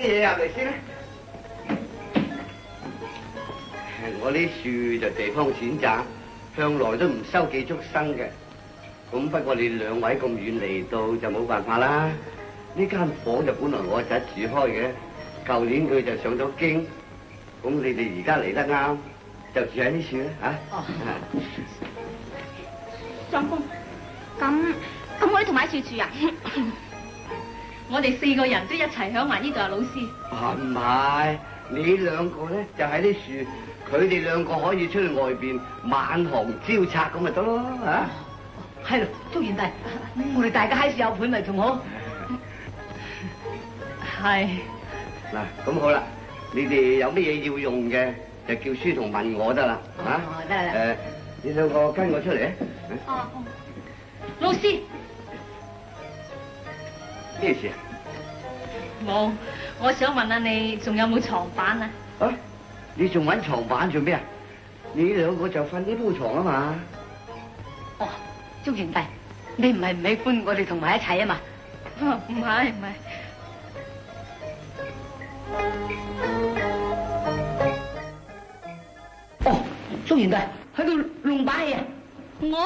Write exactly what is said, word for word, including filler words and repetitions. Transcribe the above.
嘢入嚟先啦。我啲樹就地方淺窄，向來都唔收寄宿生嘅。咁不過你兩位咁遠嚟到就冇辦法啦。呢間房就本來我侄住開嘅，舊年佢就上咗京。咁你哋而家嚟得啱，就住喺呢處啦嚇。哦。 相公，咁咁我哋同埋一處住啊？我哋四個人都一齊響埋呢度啊，老師。 啊唔係，你兩個咧就喺啲樹，佢哋兩個可以出去外邊晚航招賊咁咪得咯嚇。 係咯，祝賢弟，我哋大家喺樹有伴咪仲好。 係。 嗱，咁好啦，你哋有乜嘢要用嘅，就叫書童問我得啦嚇。 哦，得啦。 誒，你兩個跟我出嚟啊！ 哦，老師。 咩事啊？ 冇，我想問下你仲有冇床板啊？ 啊！你仲揾床板做咩啊？你兩個就瞓呢鋪床啊嘛。 哦，祝賢弟，你唔係唔喜歡我哋同埋一齊啊嘛？ 唔係唔係。 哦，祝賢弟喺度弄把戲啊！